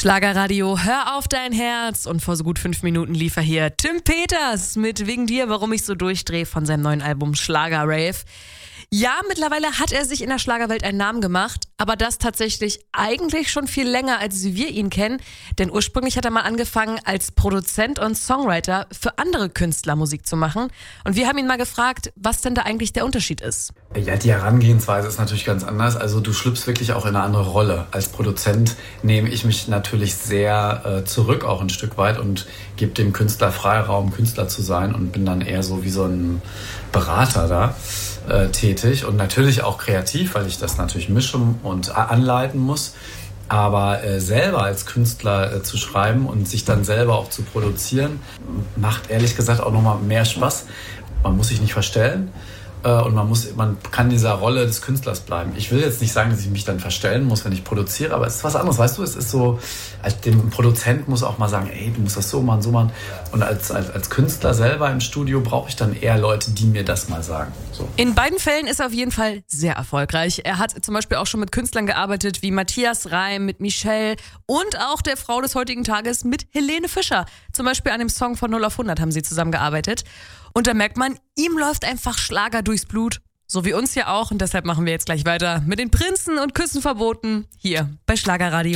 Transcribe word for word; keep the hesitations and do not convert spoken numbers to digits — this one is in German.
Schlagerradio, hör auf dein Herz. Und vor so gut fünf Minuten lief er hier Tim Peters mit Wegen dir, warum ich so durchdrehe von seinem neuen Album Schlager Rave. Ja, mittlerweile hat er sich in der Schlagerwelt einen Namen gemacht, aber das tatsächlich eigentlich schon viel länger, als wir ihn kennen. Denn ursprünglich hat er mal angefangen, als Produzent und Songwriter für andere Künstler Musik zu machen. Und wir haben ihn mal gefragt, was denn da eigentlich der Unterschied ist. Ja, die Herangehensweise ist natürlich ganz anders. Also du schlüpfst wirklich auch in eine andere Rolle. Als Produzent nehme ich mich natürlich sehr äh, zurück, auch ein Stück weit, und gebe dem Künstler Freiraum, Künstler zu sein, und bin dann eher so wie so ein Berater da äh, tätig. Und natürlich auch kreativ, weil ich das natürlich mischen und anleiten muss. Aber äh, selber als Künstler äh, zu schreiben und sich dann selber auch zu produzieren, macht ehrlich gesagt auch nochmal mehr Spaß. Man muss sich nicht verstellen. Und man muss, man kann in dieser Rolle des Künstlers bleiben. Ich will jetzt nicht sagen, dass ich mich dann verstellen muss, wenn ich produziere, aber es ist was anderes, weißt du? Es ist so, als dem Produzent muss auch mal sagen, ey, du musst das so machen, so machen. Und als, als, als Künstler selber im Studio brauche ich dann eher Leute, die mir das mal sagen. So. In beiden Fällen ist er auf jeden Fall sehr erfolgreich. Er hat zum Beispiel auch schon mit Künstlern gearbeitet wie Matthias Reim, mit Michelle und auch der Frau des heutigen Tages mit Helene Fischer. Zum Beispiel an dem Song von null auf hundert haben sie zusammengearbeitet. Und da merkt man, ihm läuft einfach Schlager durchs Blut. So wie uns ja auch. Und deshalb machen wir jetzt gleich weiter mit den Prinzen und Küssen verboten hier bei Schlagerradio.